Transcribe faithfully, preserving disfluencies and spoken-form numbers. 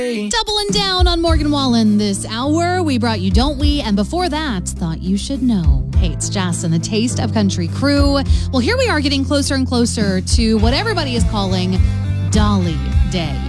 Doubling down on Morgan Wallen this hour. We brought you Don't We? And before that, Thought You Should Know. Hey, it's Jess and the Taste of Country crew. Well, here we are getting closer and closer to what everybody is calling Dolly Day.